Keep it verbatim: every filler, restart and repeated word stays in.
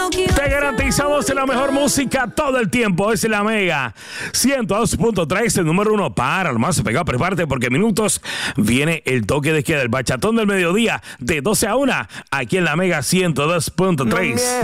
Te garantizamos la mejor música todo el tiempo. Es la Mega ciento dos punto tres, el número uno para lo más pegado. Prepárate porque en minutos viene el toque de queda, el bachatón del mediodía de doce a una aquí en la Mega ciento dos punto tres.